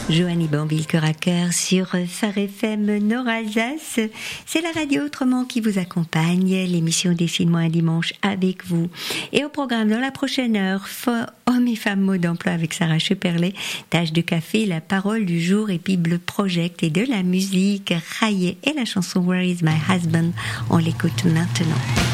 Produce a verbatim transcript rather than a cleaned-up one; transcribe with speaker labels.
Speaker 1: Joanie Banville cœur à cœur sur Phare F M Nord-Alsace. C'est la radio autrement qui vous accompagne. L'émission Dessine-moi un dimanche avec vous. Et au programme dans la prochaine heure, hommes et femmes mots d'emploi avec Sarah Cheperlet, tâche de café, la parole du jour et Bible Project et de la musique. Raillé et la chanson Where is my husband? On l'écoute maintenant.